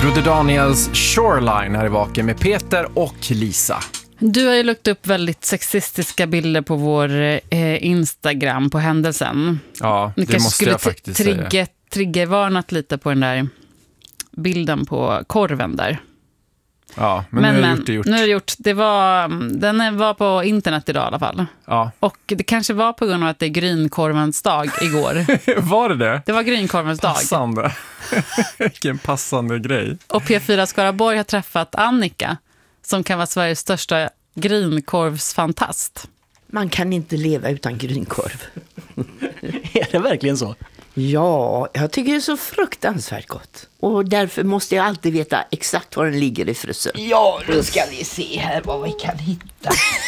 Broder Daniels Shoreline här i Vaken med Peter och Lisa. Du har ju lagt upp väldigt sexistiska bilder på vår Instagram på händelsen. Ja, det måste jag faktiskt säga. Triggervarnat lite på den där bilden på korven där. Ja, men nu är det gjort. Nu är det gjort. Den var på internet idag i alla fall. Ja. Och det kanske var på grund av att det är grynkorvens dag igår. Var det det? Det var grynkorvens dag. Passande. Vilken passande grej. Och P4 Skaraborg har träffat Annika, som kan vara Sveriges största grynkorvsfantast. Man kan inte leva utan grynkorv. Är det verkligen så? Ja, jag tycker det är så fruktansvärt gott. Och därför måste jag alltid veta exakt var den ligger i frysen. Ja, då ska vi se här vad vi kan hitta.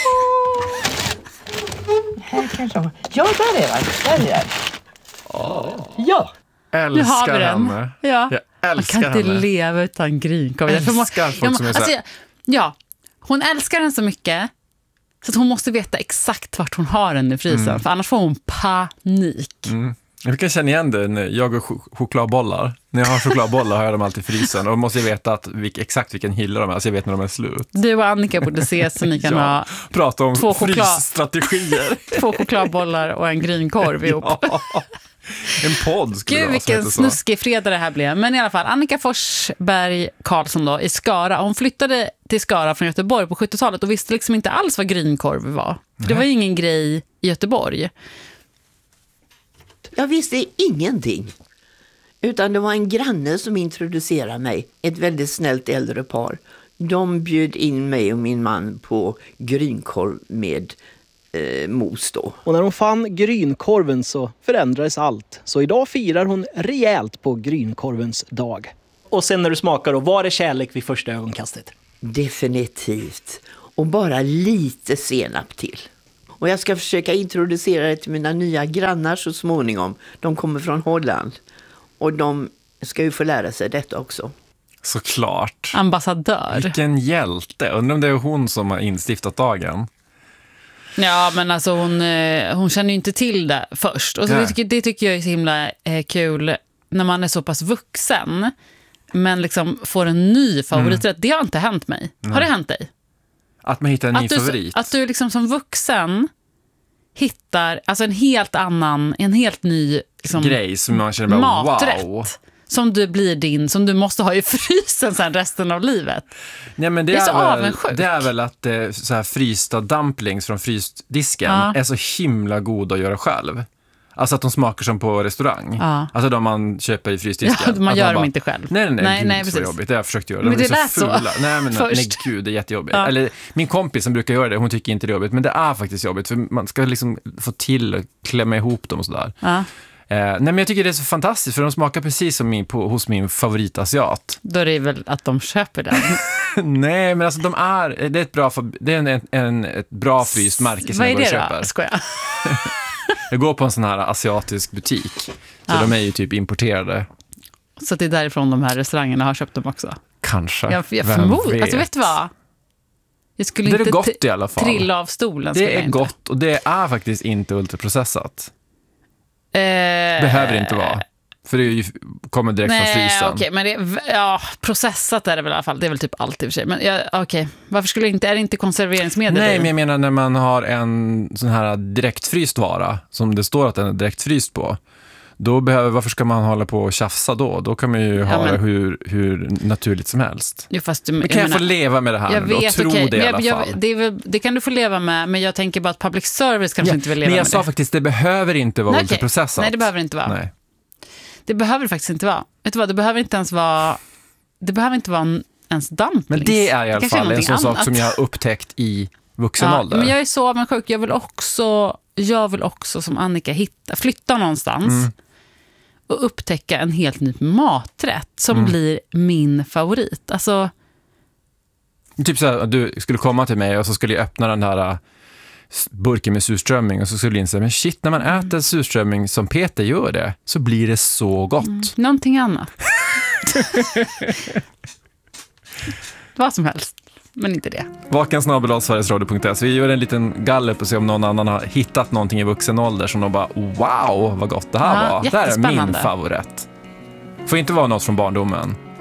Här kanske. Ja, där är den. Där är den. Ja. Älskar henne. Ja. Jag älskar Man kan inte henne. leva utan grynkorv. Älskar folk som är så här. Ja, hon älskar den så mycket så att hon måste veta exakt vart hon har den i frysen. För annars får hon panik. Jag kan känna igen det när jag och chokladbollar. När jag har chokladbollar har jag dem alltid i frysen. Och måste jag veta exakt vilken hylla de är, så jag vet när de är slut. Du och Annika borde ses så ni kan ha prata om två frysstrategier. 2 chokladbollar och en grynkorv ihop. Ja. En podd skulle Gud, det vara, vilken snuskig fredag det här blev. Men i alla fall, Annika Forsberg Karlsson då, i Skara. Hon flyttade till Skara från Göteborg på 70-talet och visste liksom inte alls vad grynkorv var. Det var ju ingen grej i Göteborg. Jag visste ingenting. Utan det var en granne som introducerade mig. Ett väldigt snällt äldre par. De bjöd in mig och min man på grynkorv med mos då. Och när hon fann grynkorven så förändrades allt. Så idag firar hon rejält på grynkorvens dag. Och sen när du smakar då, var det kärlek vid första ögonkastet? Definitivt. Och bara lite senap till. Och jag ska försöka introducera det till mina nya grannar så småningom. De kommer från Holland. Och de ska ju få lära sig detta också. Såklart. Ambassadör. Vilken hjälte. Undrar om det är hon som har instiftat dagen. Ja, men alltså hon känner ju inte till det först. Och så det tycker jag är så himla kul när man är så pass vuxen. Men liksom får en ny favoriträtt. Det har inte hänt mig. Har det hänt dig? Att man hittar en ny favorit. Att du liksom som vuxen hittar alltså en helt ny liksom, grej som man känner bara maträtt. Wow. Som du blir din, som du måste ha i frysen sen resten av livet. Nej, men det är så avundsjukt. Det är väl att så här frysta dumplings från frysdisken är så himla god att göra själv. Alltså att de smakar som på restaurang. Alltså de man köper i frysdisken. Ja, man gör dem inte själv. Nej, så jobbigt. Det har jag försökt göra. Men det lät så fula. Nej, gud, det är jättejobbigt. Eller min kompis som brukar göra det, hon tycker inte det är jobbigt. Men det är faktiskt jobbigt, för man ska liksom få till och klämma ihop dem och sådär. Nej, men jag tycker det är så fantastiskt, för de smakar precis som hos min favoritasiat. Då är det väl att de köper den. Nej, men alltså det är ett bra fryst märke som jag går och köper. Vad är det då? Skojar. Jag går på en sån här asiatisk butik. Så de är ju typ importerade. Så det är därifrån de här restaurangerna har köpt dem också. Kanske. Jag förmodar. Alltså vet du vad? Jag skulle det är inte gott i alla fall. Trilla av stolen. Det är gott och det är faktiskt inte ultraprocessat. Behöver inte vara. För det kommer direkt från frysen. Okej, men processat är det väl i alla fall. Det är väl typ allt i och för sig. Men okej, varför skulle är det inte konserveringsmedel? Nej, men jag menar när man har en sån här direktfryst vara som det står att den är direktfryst på. Då varför ska man hålla på och tjafsa då? Då kan man ju ha det hur naturligt som helst. Jo, fast men kan jag få leva med det här och tro det i alla fall? Det kan du få leva med, men jag tänker bara att public service kanske inte vill leva med det. Men jag sa faktiskt, det behöver inte vara ultraprocessat. Nej, det behöver inte vara. Nej. Det behöver faktiskt inte vara. Vet du vad, det behöver inte vara ens dumplings. Men det är i alla fall en sån sak som jag har upptäckt i vuxen ålder. Men jag är så avundsjuk. Jag vill också som Annika flytta någonstans och upptäcka en helt ny maträtt som blir min favorit. Alltså typ så här, du skulle komma till mig och så skulle jag öppna den här burken med surströmming och så skulle jag inse, men shit, när man äter surströmming som Peter gör det, så blir det så gott. Någonting annat. Vad som helst, men inte det. Vaken@sverigesradio.se. Vi gör en liten gallup och se om någon annan har hittat någonting i vuxen ålder som de bara, wow, vad gott det här var. Det här är min favorit. Får inte vara något från barndomen.